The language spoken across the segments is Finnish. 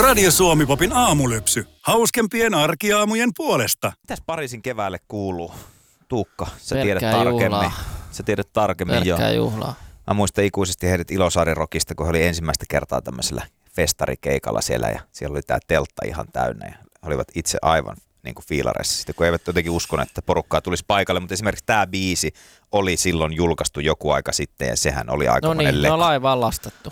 Radio Suomi-popin aamulypsy. Hauskempien arkiaamujen puolesta. Mitäs Pariisin keväälle kuuluu? Tuukka, sä Pelkkää tiedät tarkemmin. juhlaa. Sä tiedät tarkemmin jo. Pelkkää juhlaa. Mä muistan ikuisesti heidät Ilosaari-rockista, kun he oli ensimmäistä kertaa tämmöisellä festarikeikalla siellä ja siellä oli tää teltta ihan täynnä ja olivat itse aivan niin kuin fiilareissa. Sitten kun eivät jotenkin uskonut, että porukkaa tulisi paikalle, mutta esimerkiksi tämä biisi oli silloin julkaistu joku aika sitten ja sehän oli aika monen No niin, on laivaan lastattu.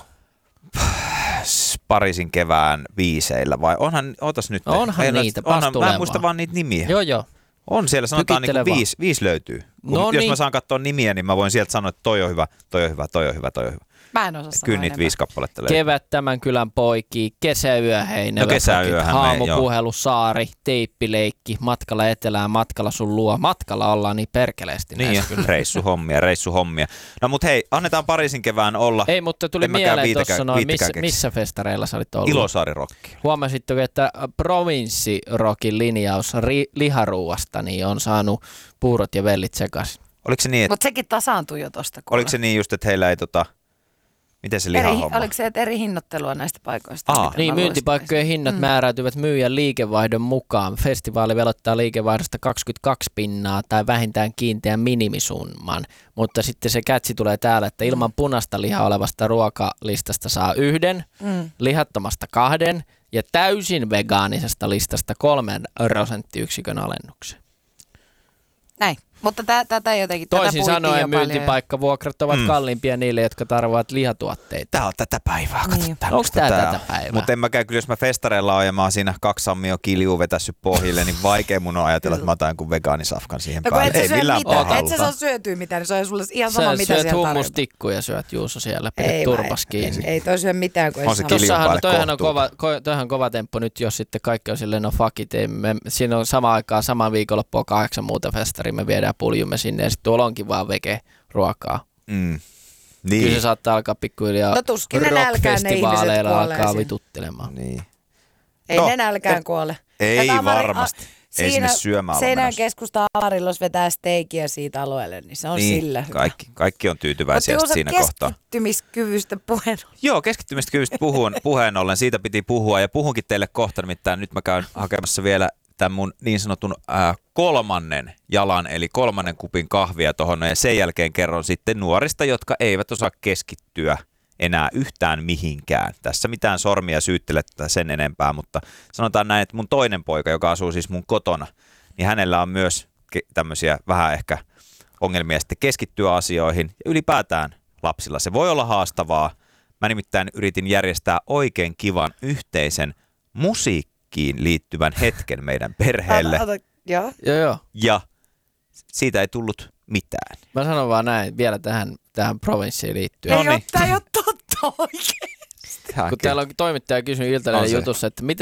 Pariisin kevään biiseillä vai onhan, ootas nyt. Onhan niitä, mä en muista vaan niitä nimiä. Joo. On siellä, sanotaan niin kuin viisi löytyy. Jos mä saan katsoa nimiä, niin mä voin sieltä sanoa, että toi on hyvä. Mä en osaa sanoa Kyllä niitä 5 kappaletta löytyy. Kevät tämän kylän poikii, kesäyö heinä. No kesäyöhän haamupuhelu, saari, teippileikki, matkalla etelään, matkalla sun luo. Matkalla ollaan niin perkeleesti. Niin, reissuhommia. No mut hei, annetaan Pariisin kevään olla. Ei, mutta tuli mieleen tuossa noin, missä festareilla sä olit ollut? Ilosaari-rokki. Huomasitko, että provinssirokin linjaus liharuuasta niin on saanut puurot ja vellit sekaisin? Oliko se niin, että... Mutta sekin tasaantui jo tosta. Oliko se niin just, että heillä ei miten se lihahomma? Oliko se, että eri hinnoittelua näistä paikoista? Niin, myyntipaikkojen hinnat määräytyvät myyjän liikevaihdon mukaan. Festivaali velottaa liikevaihdosta 22% tai vähintään kiinteän minimisumman. Mutta sitten se kätsi tulee täällä, että ilman punaista lihaa olevasta ruokalistasta saa 1, lihattomasta 2 ja täysin vegaanisesta listasta 3% alennuksen. Näin. Mutta tätä jotenkin... Toisin sanoen myyntipaikkavuokrat ovat kalliimpia niille, jotka tarvitsevat lihatuotteita. Tää on tätä päivää. Niin. Onko tää tätä päivää? Mutta en mäkään kyllä, jos mä festareilla oon ja mä oon siinä 2 sammia kiljuu vetässyt pohjille, niin vaikea mun on ajatella, että mä otan jonkun vegaanisafkan siihen päälle. Ei millään pahalla. Et sä saa syötyä mitään, niin se on sulle ihan sama, mitä siellä tarjotaan. Sä syöt hummustikkuja, syöt Juuso siellä, pidät turpas kiinni. Ei toi syö mitään, kun on se kiljun päälle toihan kova temppu nyt, jos sitten kaikki on silleen, no fuck it, siinä on sama aikaa, saman viikonloppua 8 muuta festaria, me viedään puljumme sinne ja sitten tuolla onkin vaan vege-ruokaa. Niin. Kyllä se saattaa alkaa pikkuhiljaa rock-festivaaleilla alkaa vituttelemaan. Niin. Ei ne nälkään kuole. Ei varmasti. Ei sinne syömään olla menossa. Keskustan Amarillos vetää steikiä siitä alueelle, niin se on niin, sillä. Kaikki on tyytyväisiä siinä kohtaa. Keskittymiskyvystä puheen ollen. Joo, keskittymiskyvystä puheen ollen. Siitä piti puhua ja puhunkin teille kohta, nimittäin nyt mä käyn hakemassa vielä tämän mun niin sanotun 3. jalan, eli 3. kupin kahvia tuohon, ja sen jälkeen kerron sitten nuorista, jotka eivät osaa keskittyä enää yhtään mihinkään. Tässä mitään sormia syyttelettä sen enempää, mutta sanotaan näin, että mun toinen poika, joka asuu siis mun kotona, niin hänellä on myös tämmöisiä vähän ehkä ongelmia sitten keskittyä asioihin, ja ylipäätään lapsilla se voi olla haastavaa. Mä nimittäin yritin järjestää oikein kivan yhteisen musiikkiin liittyvän hetken meidän perheelle. Joo. Ja siitä ei tullut mitään. Mä sanon vaan näin vielä tähän provinssiin liittyen. Tämä ei ole totta oikein. Kun täällä on toimittaja kysynyt Iltalehden jutussa, että